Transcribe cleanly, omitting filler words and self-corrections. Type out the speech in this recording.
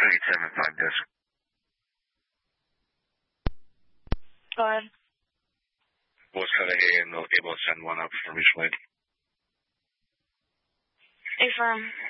875 disc. Go ahead. Was kind of able to send one up for me, Slade. Affirm.